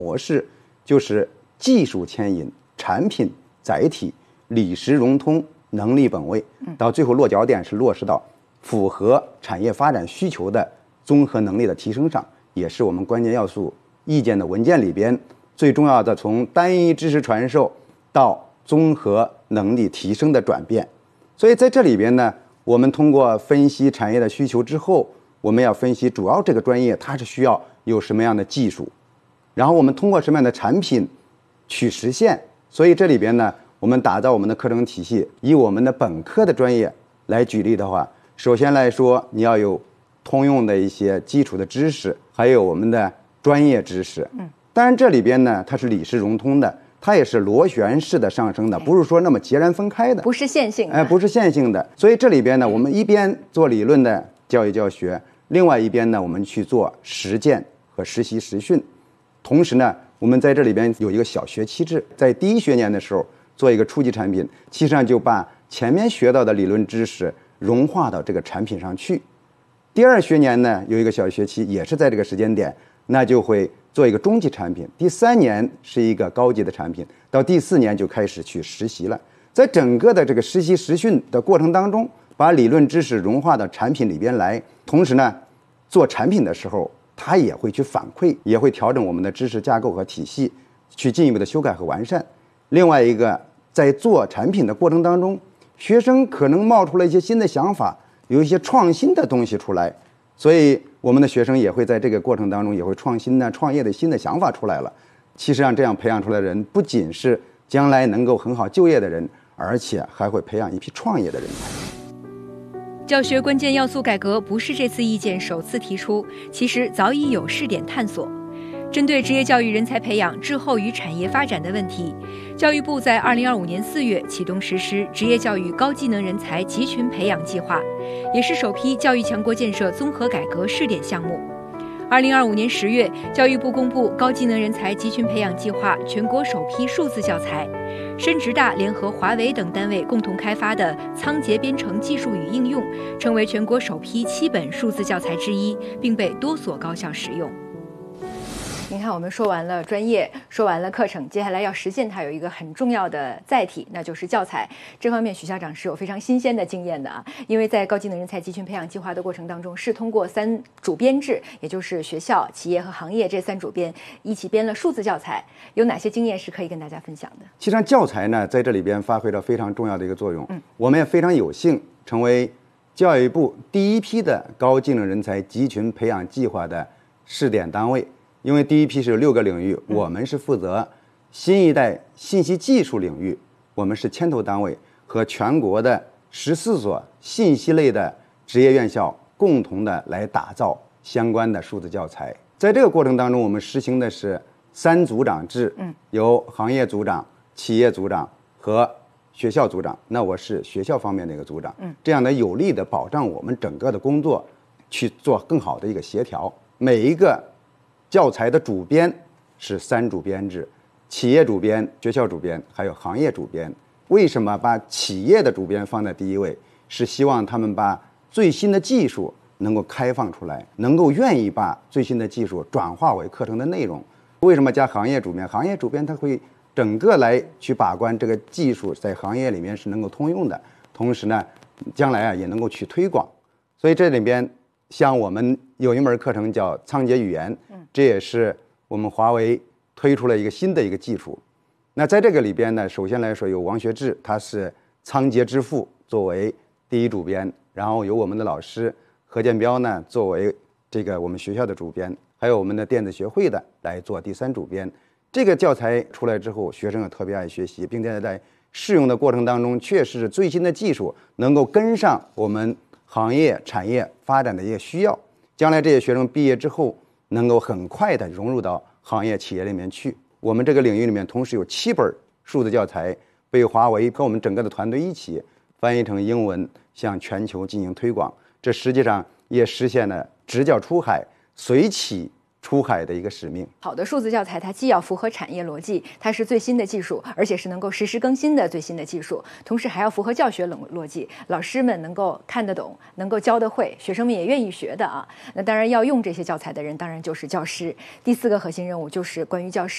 模式就是技术牵引，产品载体，理实融通，能力本位，到最后落脚点是落实到符合产业发展需求的综合能力的提升上，也是我们关键要素意见的文件里边最重要的，从单一知识传授到综合能力提升的转变。所以在这里边呢，我们通过分析产业的需求之后，我们要分析主要这个专业它是需要有什么样的技术，然后我们通过什么样的产品去实现。所以这里边呢，我们打造我们的课程体系，以我们的本科的专业来举例的话，首先来说你要有通用的一些基础的知识，还有我们的专业知识。当然这里边呢，它是理实融通的，它也是螺旋式的上升的，不是说那么截然分开的， 不是线性的， 不是线性的。所以这里边呢，我们一边做理论的教育教学，另外一边呢，我们去做实践和实习实训。同时呢，我们在这里边有一个小学期制，在第1学年的时候做一个初级产品，其实上就把前面学到的理论知识融化到这个产品上去。第2学年呢，有一个小学期，也是在这个时间点，那就会做一个中级产品。第3年是一个高级的产品，到第4年就开始去实习了。在整个的这个实习实训的过程当中，把理论知识融化到产品里边来，同时呢，做产品的时候，他也会去反馈，也会调整我们的知识架构和体系，去进一步的修改和完善。另外一个，在做产品的过程当中，学生可能冒出了一些新的想法，有一些创新的东西出来，所以我们的学生也会在这个过程当中也会创新的创业的新的想法出来了。其实上这样培养出来的人，不仅是将来能够很好就业的人，而且还会培养一批创业的人才。 教学关键要素改革不是这次意见首次提出，其实早已有试点探索。针对职业教育人才培养滞后于产业发展的问题，教育部在2025年4月启动实施职业教育高技能人才集群培养计划，也是首批教育强国建设综合改革试点项目。2025年10月，教育部公布高技能人才集群培养计划全国首批数字教材，深职大联合华为等单位共同开发的仓颉编程技术与应用，成为全国首批7本数字教材之一，并被多所高校使用。您看，我们说完了专业，说完了课程，接下来要实现它有一个很重要的载体，那就是教材。这方面，许校长是有非常新鲜的经验的啊，因为在高技能人才集群培养计划的过程当中，是通过3主编制，也就是学校、企业和行业这3主编一起编了数字教材。有哪些经验是可以跟大家分享的？ 其实教材呢，在这里边发挥了非常重要的一个作用。我们也非常有幸成为教育部第1批的高技能人才集群培养计划的试点单位。因为第1批是有6个领域，我们是负责新一代信息技术领域，我们是牵头单位，和全国的14所信息类的职业院校共同的来打造相关的数字教材。在这个过程当中，我们实行的是3组长制，由行业组长、企业组长和学校组长，那我是学校方面的一个组长，这样的有力的保障我们整个的工作去做更好的一个协调。每一个教材的主编是3主编制，企业主编、学校主编还有行业主编。为什么把企业的主编放在第1位？是希望他们把最新的技术能够开放出来，能够愿意把最新的技术转化为课程的内容。为什么加行业主编？行业主编他会整个来去把关这个技术在行业里面是能够通用的，同时呢，将来也能够去推广。所以这里边像我们有一门课程叫仓颉语言，这也是我们华为推出了一个新的一个技术。那在这个里边呢，首先来说有王学志，他是仓颉之父作为第1主编，然后有我们的老师何建彪呢作为这个我们学校的主编，还有我们的电子学会的来做第3主编。这个教材出来之后，学生也特别爱学习，并且在试用的过程当中，确实是最新的技术能够跟上我们行业产业发展的一个需要，将来这些学生毕业之后能够很快的融入到行业企业里面去。我们这个领域里面同时有7本数字教材被华为和我们整个的团队一起翻译成英文，向全球进行推广。这实际上也实现了直教出海、随企出海的一个使命。 好的数字教材，它既要符合产业逻辑，它是最新的技术，而且是能够实时更新的最新的技术，同时还要符合教学逻辑，老师们能够看得懂，能够教得会，学生们也愿意学的啊。那当然要用这些教材的人，当然就是教师。第4个核心任务就是关于教师